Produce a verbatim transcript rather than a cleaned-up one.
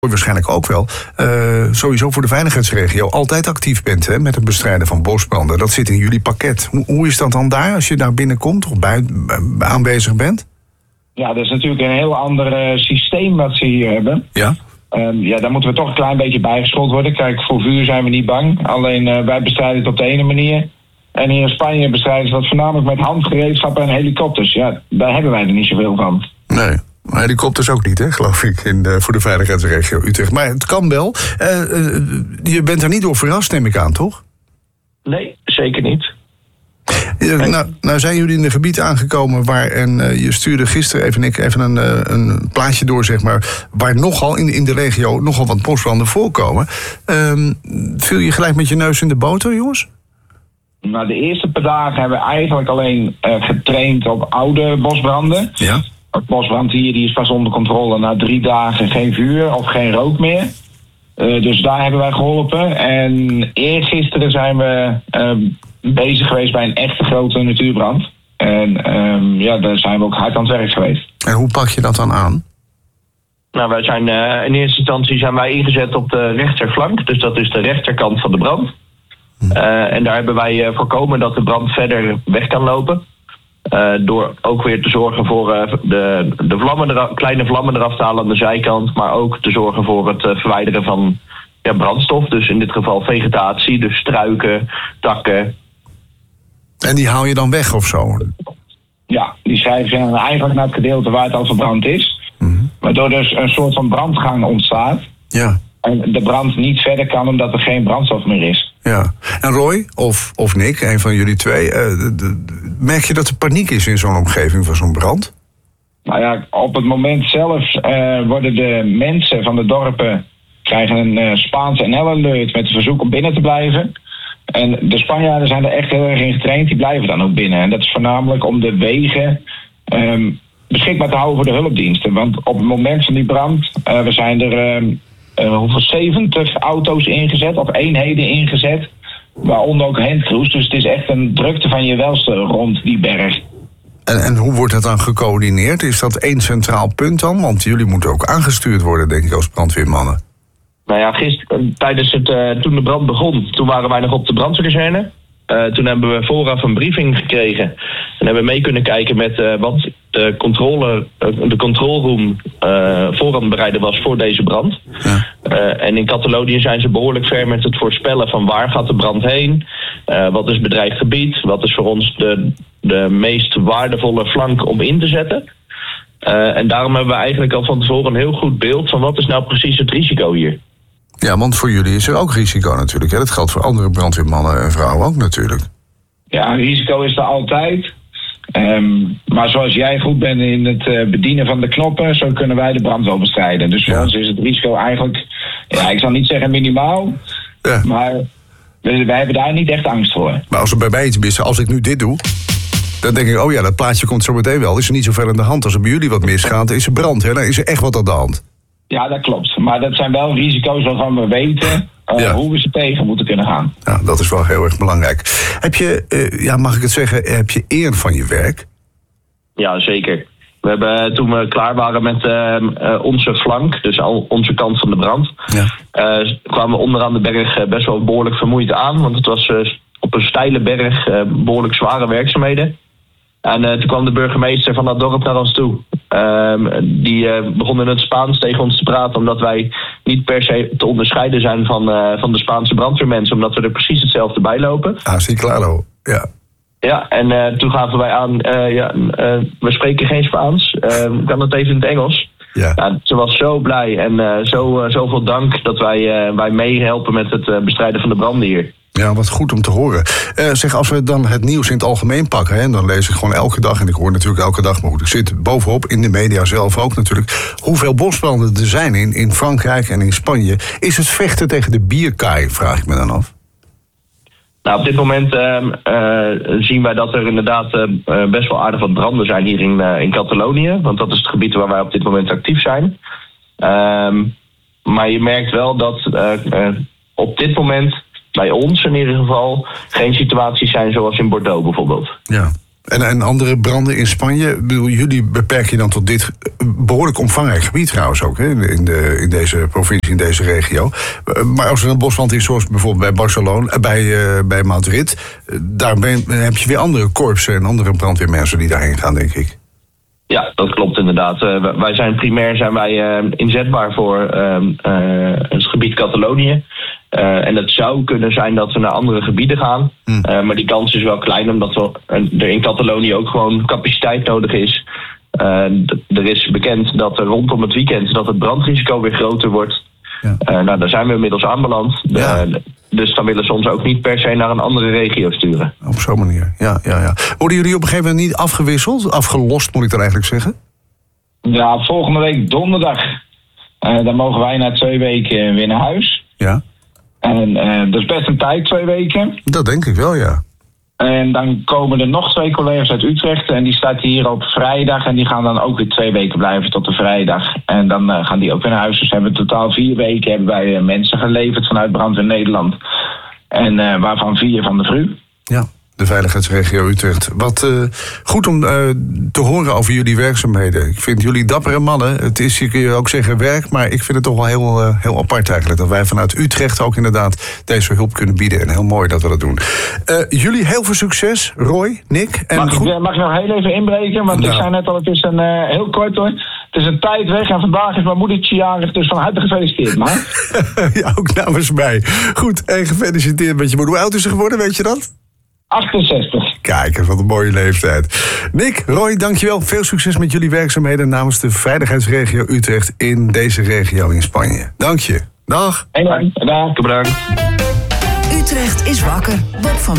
waarschijnlijk ook wel, uh, sowieso voor de veiligheidsregio altijd actief bent, hè, met het bestrijden van bosbranden. Dat zit in jullie pakket. Hoe, hoe is dat dan daar als je daar binnenkomt of bij, bij aanwezig bent? Ja, dat is natuurlijk een heel ander uh, systeem wat ze hier hebben. Ja. Um, ja, daar moeten we toch een klein beetje bijgeschoold worden. Kijk, voor vuur zijn we niet bang. Alleen uh, wij bestrijden het op de ene manier. En hier in Spanje bestrijden ze dat voornamelijk met handgereedschappen en helikopters. Ja, daar hebben wij er niet zoveel van. Nee. Maar helikopters ook niet, hè, geloof ik, in de, voor de veiligheidsregio Utrecht. Maar het kan wel. Uh, uh, je bent er niet door verrast, neem ik aan, toch? Nee, zeker niet. Uh, nou, nou zijn jullie in een gebied aangekomen waar, en uh, je stuurde gisteren even, Nick, even een, uh, een plaatje door, zeg maar, waar nogal in, in de regio nogal wat bosbranden voorkomen. Uh, viel je gelijk met je neus in de boter, jongens? Nou, de eerste paar dagen hebben we eigenlijk alleen uh, getraind op oude bosbranden. Ja. Het bosbrand hier die is pas onder controle. Na drie dagen geen vuur of geen rook meer. Uh, dus daar hebben wij geholpen. En eergisteren zijn we uh, bezig geweest bij een echte grote natuurbrand. En um, ja, daar zijn we ook hard aan het werk geweest. En hoe pak je dat dan aan? Nou, wij zijn uh, in eerste instantie zijn wij ingezet op de rechterflank. Dus dat is de rechterkant van de brand. Uh, en daar hebben wij uh, voorkomen dat de brand verder weg kan lopen. Uh, door ook weer te zorgen voor uh, de, de vlammen eraf, kleine vlammen eraf te halen aan de zijkant. Maar ook te zorgen voor het uh, verwijderen van ja, brandstof. Dus in dit geval vegetatie, dus struiken, takken. En die haal je dan weg of zo? Ja, die schrijven ze dan eigenlijk naar het gedeelte waar het al verbrand is. Mm-hmm. Waardoor dus een soort van brandgang ontstaat. Ja. En de brand niet verder kan omdat er geen brandstof meer is. Ja. En Roy, of, of Nick, een van jullie twee, uh, de, de, merk je dat er paniek is in zo'n omgeving van zo'n brand? Nou ja, op het moment zelf uh, worden de mensen van de dorpen krijgen een uh, Spaanse N L-alert met het verzoek om binnen te blijven. En de Spanjaarden zijn er echt heel erg in getraind, die blijven dan ook binnen. En dat is voornamelijk om de wegen um, beschikbaar te houden voor de hulpdiensten. Want op het moment van die brand, uh, we zijn er um, uh, hoeveel zeventig auto's ingezet, of eenheden ingezet. Waaronder ook handcrews, dus het is echt een drukte van je welste rond die berg. En, en hoe wordt dat dan gecoördineerd? Is dat één centraal punt dan? Want jullie moeten ook aangestuurd worden, denk ik, als brandweermannen. Nou ja, gisteren, tijdens het, uh, toen de brand begon, toen waren wij nog op de brandweerkazerne. Uh, toen hebben we vooraf een briefing gekregen. En hebben we mee kunnen kijken met uh, wat de controle, uh, de controlroom uh, voor aan het bereiden was voor deze brand. Ja. Uh, en in Catalonië zijn ze behoorlijk ver met het voorspellen van waar gaat de brand heen. Uh, wat is bedreigd gebied? Wat is voor ons de, de meest waardevolle flank om in te zetten? Uh, en daarom hebben we eigenlijk al van tevoren een heel goed beeld van wat is nou precies het risico hier. Ja, want voor jullie is er ook risico natuurlijk. Hè? Dat geldt voor andere brandweermannen en vrouwen ook natuurlijk. Ja, risico is er altijd. Um, maar zoals jij goed bent in het uh, bedienen van de knoppen, zo kunnen wij de brand wel bestrijden. Dus voor ja. ons is het risico eigenlijk, ja, ik zal niet zeggen minimaal, ja. maar wij, wij hebben daar niet echt angst voor. Maar als er bij mij iets mis, als ik nu dit doe, dan denk ik, oh ja, dat plaatje komt zo meteen wel. Is er niet zo ver aan de hand. Als er bij jullie wat misgaat, is er brand. Hè? Dan is er echt wat aan de hand. Ja, dat klopt. Maar dat zijn wel risico's waarvan we weten uh, ja. hoe we ze tegen moeten kunnen gaan. Ja, dat is wel heel erg belangrijk. Heb je, uh, ja, mag ik het zeggen, heb je eer van je werk? Ja, zeker. We hebben, toen we klaar waren met uh, uh, onze flank, dus al onze kant van de brand, ja. uh, kwamen we onderaan de berg uh, best wel behoorlijk vermoeid aan. Want het was uh, op een steile berg uh, behoorlijk zware werkzaamheden. En uh, toen kwam de burgemeester van dat dorp naar ons toe. Uh, die uh, begon in het Spaans tegen ons te praten, omdat wij niet per se te onderscheiden zijn van, uh, van de Spaanse brandweermensen, omdat we er precies hetzelfde bij lopen. Ah, sí, claro. Ja. Ja, en uh, toen gaven wij aan, uh, ja, uh, we spreken geen Spaans, uh, kan het even in het Engels. Ja. Ja, ze was zo blij en uh, zo, uh, zoveel dank dat wij, uh, wij meehelpen met het uh, bestrijden van de branden hier. Ja, wat goed om te horen. Uh, zeg, als we dan het nieuws in het algemeen pakken, hè, dan lees ik gewoon elke dag, en ik hoor natuurlijk elke dag, maar goed, ik zit bovenop in de media zelf ook natuurlijk, hoeveel bosbranden er zijn in, in Frankrijk en in Spanje. Is het vechten tegen de bierkaai, vraag ik me dan af? Nou, op dit moment uh, uh, zien wij dat er inderdaad uh, best wel aardig wat branden zijn hier in, uh, in Catalonië. Want dat is het gebied waar wij op dit moment actief zijn. Um, maar je merkt wel dat uh, uh, op dit moment, bij ons in ieder geval, geen situaties zijn zoals in Bordeaux bijvoorbeeld. Ja. En, en andere branden in Spanje? Ik bedoel, jullie beperken je dan tot dit behoorlijk omvangrijk gebied trouwens ook, hè? In, de, in deze provincie, in deze regio. Maar als er een bosbrand is, zoals bijvoorbeeld bij Barcelona, bij, uh, bij Madrid, daar ben, heb je weer andere korpsen en andere brandweermensen die daarheen gaan, denk ik. Ja, dat klopt inderdaad. Uh, wij zijn primair zijn wij uh, inzetbaar voor uh, uh, het gebied Catalonië. Uh, en het zou kunnen zijn dat we naar andere gebieden gaan. Hmm. Uh, maar die kans is wel klein, omdat we, uh, er in Catalonië ook gewoon capaciteit nodig is. Uh, d- er is bekend dat er rondom het weekend dat het brandrisico weer groter wordt. Ja. Uh, nou, daar zijn we inmiddels aanbeland. Ja. Uh, dus dan willen ze ons ook niet per se naar een andere regio sturen. Op zo'n manier, ja, ja, ja. Worden jullie op een gegeven moment niet afgewisseld? Afgelost, moet ik dan eigenlijk zeggen? Ja, volgende week donderdag. Uh, dan mogen wij na twee weken weer naar huis. Ja. En uh, dat is best een tijd, twee weken. Dat denk ik wel, ja. En dan komen er nog twee collega's uit Utrecht. En die staat hier op vrijdag. En die gaan dan ook weer twee weken blijven tot de vrijdag. En dan uh, gaan die ook weer naar huis. Dus we hebben totaal vier weken hebben wij uh, mensen geleverd vanuit Brandweer Nederland. En uh, waarvan vier van de V R U. Ja, de veiligheidsregio Utrecht. Wat uh, goed om uh, te horen over jullie werkzaamheden. Ik vind jullie dappere mannen. Het is, je kun je ook zeggen, werk. Maar ik vind het toch wel heel, uh, heel apart eigenlijk. Dat wij vanuit Utrecht ook inderdaad deze hulp kunnen bieden. En heel mooi dat we dat doen. Uh, jullie heel veel succes, Roy, Nick. En mag, goed... ik, mag ik nog heel even inbreken? Want nou. Ik zei net al, het is een uh, heel kort hoor. Het is een tijd weg en vandaag is mijn moedertje jarig. Dus van harte gefeliciteerd, man. Ja, ook namens mij. Goed, en gefeliciteerd met je moeder. Hoe oud is ze geworden, weet je dat? achtenzestig. Kijk, wat een mooie leeftijd. Nick, Roy, dankjewel. Veel succes met jullie werkzaamheden namens de veiligheidsregio Utrecht in deze regio in Spanje. Dank je. Dag. Hey, dag. Bedankt. Utrecht is wakker. Bob van